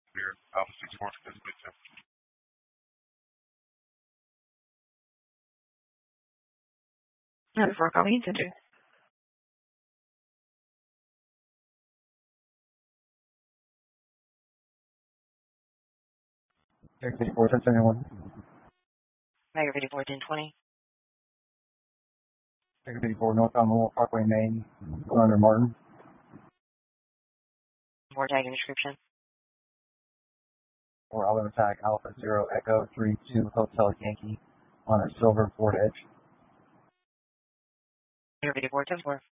Here, Alpha 64 for this bit. No, before calling center. Air 54, 1071. Tiger 54, 1020. Air 54, northbound Memorial Parkway, Maine. Going under Martin. More tag and description. Or I'll attack Alpha 0 Echo 32 Hotel Yankee on a silver Ford Edge. Tiger 54, 10-4.